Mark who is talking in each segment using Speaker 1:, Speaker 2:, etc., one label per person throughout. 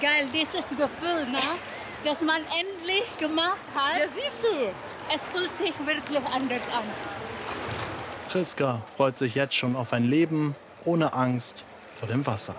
Speaker 1: geil, dieses Gefühl, ne? Dass man endlich gemacht hat.
Speaker 2: Ja, siehst du.
Speaker 1: Es fühlt sich wirklich anders an.
Speaker 3: Priska freut sich jetzt schon auf ein Leben ohne Angst vor dem Wasser.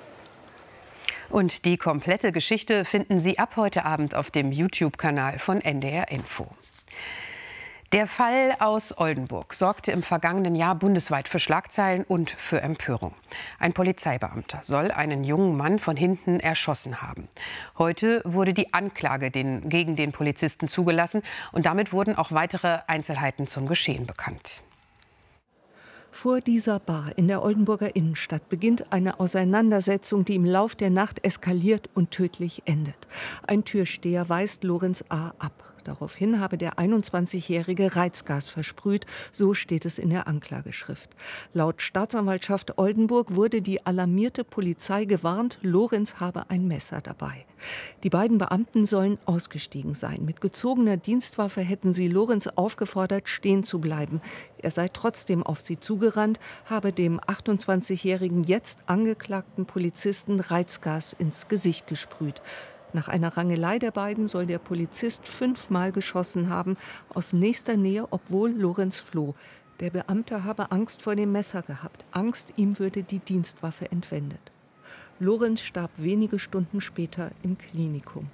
Speaker 4: Und die komplette Geschichte finden Sie ab heute Abend auf dem YouTube-Kanal von NDR Info. Der Fall aus Oldenburg sorgte im vergangenen Jahr bundesweit für Schlagzeilen und für Empörung. Ein Polizeibeamter soll einen jungen Mann von hinten erschossen haben. Heute wurde die Anklage gegen den Polizisten zugelassen und damit wurden auch weitere Einzelheiten zum Geschehen bekannt.
Speaker 5: Vor dieser Bar in der Oldenburger Innenstadt beginnt eine Auseinandersetzung, die im Lauf der Nacht eskaliert und tödlich endet. Ein Türsteher weist Lorenz A. ab. Daraufhin habe der 21-Jährige Reizgas versprüht, so steht es in der Anklageschrift. Laut Staatsanwaltschaft Oldenburg wurde die alarmierte Polizei gewarnt, Lorenz habe ein Messer dabei. Die beiden Beamten sollen ausgestiegen sein. Mit gezogener Dienstwaffe hätten sie Lorenz aufgefordert, stehen zu bleiben. Er sei trotzdem auf sie zugerannt, habe dem 28-jährigen jetzt angeklagten Polizisten Reizgas ins Gesicht gesprüht. Nach einer Rangelei der beiden soll der Polizist 5-mal geschossen haben, aus nächster Nähe, obwohl Lorenz floh. Der Beamte habe Angst vor dem Messer gehabt. Angst, ihm würde die Dienstwaffe entwendet. Lorenz starb wenige Stunden später im Klinikum.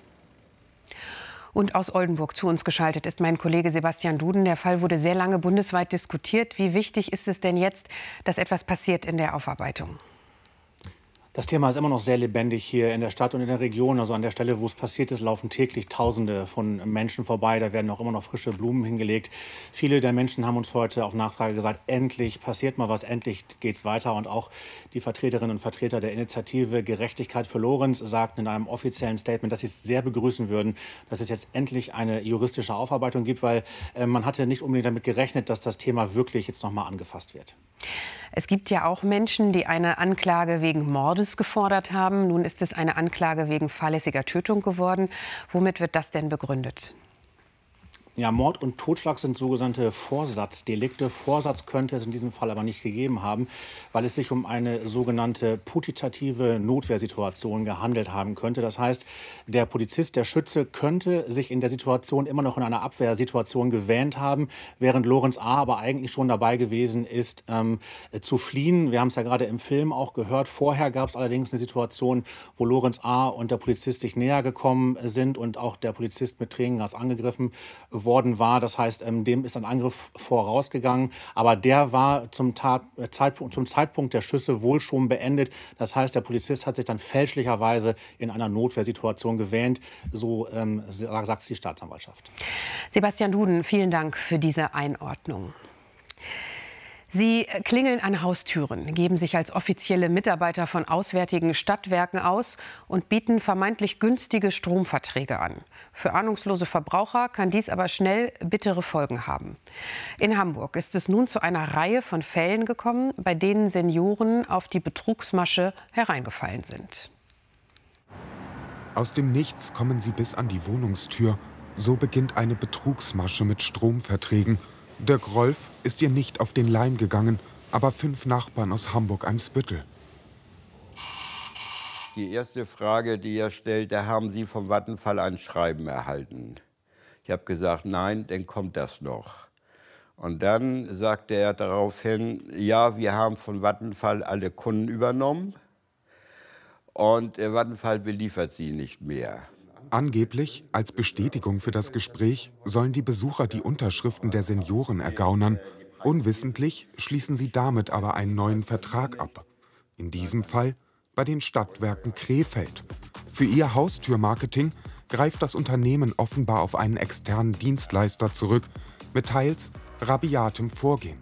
Speaker 4: Und aus Oldenburg zu uns geschaltet ist mein Kollege Sebastian Duden. Der Fall wurde sehr lange bundesweit diskutiert. Wie wichtig ist es denn jetzt, dass etwas passiert in der Aufarbeitung?
Speaker 6: Das Thema ist immer noch sehr lebendig hier in der Stadt und in der Region. Also an der Stelle, wo es passiert ist, laufen täglich Tausende von Menschen vorbei. Da werden auch immer noch frische Blumen hingelegt. Viele der Menschen haben uns heute auf Nachfrage gesagt, endlich passiert mal was, endlich geht's weiter. Und auch die Vertreterinnen und Vertreter der Initiative Gerechtigkeit für Lorenz sagten in einem offiziellen Statement, dass sie es sehr begrüßen würden, dass es jetzt endlich eine juristische Aufarbeitung gibt, weil man hatte nicht unbedingt damit gerechnet, dass das Thema wirklich jetzt noch mal angefasst wird.
Speaker 4: Es gibt ja auch Menschen, die eine Anklage wegen Mordes gefordert haben. Nun ist es eine Anklage wegen fahrlässiger Tötung geworden. Womit wird das denn begründet?
Speaker 6: Ja, Mord und Totschlag sind sogenannte Vorsatzdelikte. Vorsatz könnte es in diesem Fall aber nicht gegeben haben, weil es sich um eine sogenannte putitative Notwehrsituation gehandelt haben könnte. Das heißt, der Polizist, der Schütze, könnte sich in der Situation immer noch in einer Abwehrsituation gewähnt haben, während Lorenz A. aber eigentlich schon dabei gewesen ist, zu fliehen. Wir haben es ja gerade im Film auch gehört. Vorher gab es allerdings eine Situation, wo Lorenz A. und der Polizist sich näher gekommen sind und auch der Polizist mit Tränengas angegriffen worden war. Das heißt, dem ist ein Angriff vorausgegangen. Aber der war zum Zeitpunkt der Schüsse wohl schon beendet. Das heißt, der Polizist hat sich dann fälschlicherweise in einer Notwehrsituation gewähnt. So sagt die Staatsanwaltschaft.
Speaker 4: Sebastian Duden, vielen Dank für diese Einordnung. Sie klingeln an Haustüren, geben sich als offizielle Mitarbeiter von auswärtigen Stadtwerken aus und bieten vermeintlich günstige Stromverträge an. Für ahnungslose Verbraucher kann dies aber schnell bittere Folgen haben. In Hamburg ist es nun zu einer Reihe von Fällen gekommen, bei denen Senioren auf die Betrugsmasche hereingefallen sind.
Speaker 7: Aus dem Nichts kommen sie bis an die Wohnungstür. So beginnt eine Betrugsmasche mit Stromverträgen. Dirk Rolf ist ihr nicht auf den Leim gegangen, aber 5 Nachbarn aus Hamburg-Eimsbüttel.
Speaker 8: Die erste Frage, die er stellt, da haben Sie vom Vattenfall ein Schreiben erhalten. Ich habe gesagt, nein, dann kommt das noch. Und dann sagte er daraufhin, ja, wir haben von Vattenfall alle Kunden übernommen und Vattenfall beliefert sie nicht mehr.
Speaker 7: Angeblich, als Bestätigung für das Gespräch, sollen die Besucher die Unterschriften der Senioren ergaunern. Unwissentlich schließen sie damit aber einen neuen Vertrag ab. In diesem Fall bei den Stadtwerken Krefeld. Für ihr Haustürmarketing greift das Unternehmen offenbar auf einen externen Dienstleister zurück, mit teils rabiatem Vorgehen.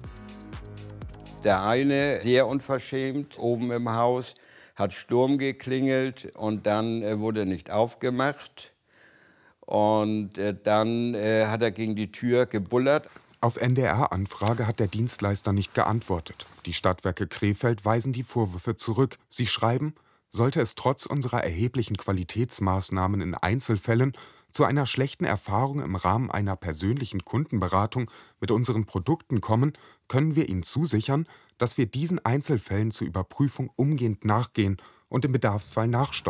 Speaker 8: Der eine, sehr unverschämt, oben im Haus, hat Sturm geklingelt und dann wurde nicht aufgemacht. Und dann hat er gegen die Tür gebullert.
Speaker 7: Auf NDR-Anfrage hat der Dienstleister nicht geantwortet. Die Stadtwerke Krefeld weisen die Vorwürfe zurück. Sie schreiben, sollte es trotz unserer erheblichen Qualitätsmaßnahmen in Einzelfällen zu einer schlechten Erfahrung im Rahmen einer persönlichen Kundenberatung mit unseren Produkten kommen, können wir Ihnen zusichern, dass wir diesen Einzelfällen zur Überprüfung umgehend nachgehen und im Bedarfsfall nachsteuern.